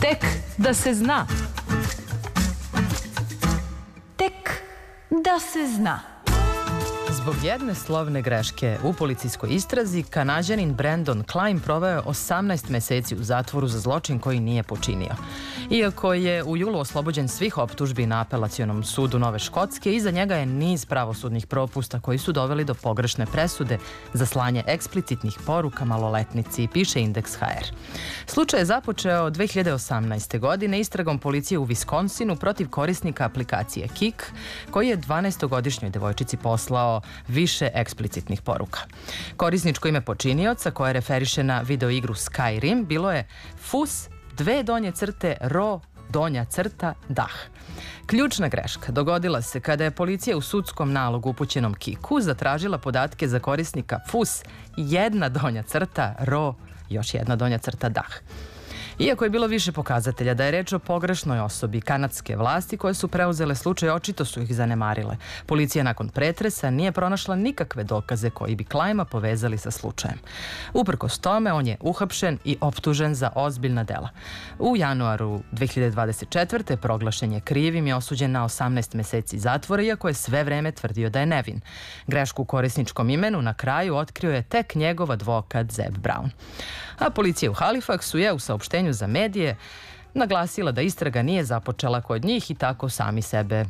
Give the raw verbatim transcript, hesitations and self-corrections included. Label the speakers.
Speaker 1: Tek da se zna. Tek da se zna. Zbog jedne slovne greške u policijskoj istrazi, Kanađanin Brandon Klein proveo je osamnaest meseci u zatvoru za zločin koji nije počinio. Iako je u julu oslobođen svih optužbi na apelacionom sudu Nove Škotske, iza njega je niz pravosudnih propusta koji su doveli do pogrešne presude za slanje eksplicitnih poruka maloletnici, piše Indeks ha er. Slučaj je započeo dve hiljade osamnaeste. godine istragom policije u Viskonsinu protiv korisnika aplikacije Kik, koji je dvanaestogodišnjoj devojčici poslao više eksplicitnih poruka. Korisničko ime počinioca, koje referiše na videoigru Skyrim, bilo je Fus, dve donje crte, ro, donja crta, dah. Ključna greška dogodila se kada je policija u sudskom nalogu upućenom Kiku zatražila podatke za korisnika Fus, jedna donja crta, ro, još jedna donja crta, dah. Iako je bilo više pokazatelja da je reč o pogrešnoj osobi, kanadske vlasti koje su preuzele slučaj očito su ih zanemarile. Policija nakon pretresa nije pronašla nikakve dokaze koji bi Kleina povezali sa slučajem. Uprkos tome, on je uhapšen i optužen za ozbiljna dela. U januaru dve hiljade dvadeset četvrte. proglašen je krivim i osuđen na osamnaest meseci zatvora, iako je sve vreme tvrdio da je nevin. Grešku u korisničkom imenu na kraju otkrio je tek njegov advokat Zeb Brown. A policija u Halifaxu je u saopštenju za medije naglasila da istraga nije započela kod njih i tako sami sebe